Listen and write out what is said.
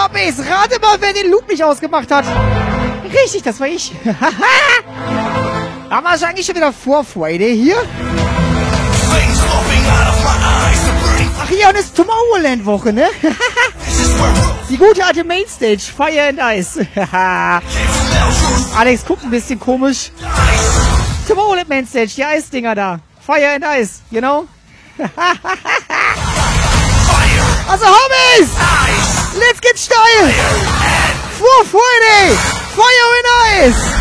Hobbys, rate mal, wer den Loop nicht ausgemacht hat. Richtig, das war ich. Aber ist eigentlich schon wieder Vorfreude hier? Ach ja, und es ist Tomorrowland-Woche, ne? Die gute alte Mainstage, Fire and Ice. Alex guckt ein bisschen komisch. Tomorrowland Mainstage, die Eisdinger da. Fire and Ice, you know? Also Hobbys! Let's get steil! Vorfreude! Fire and Ice!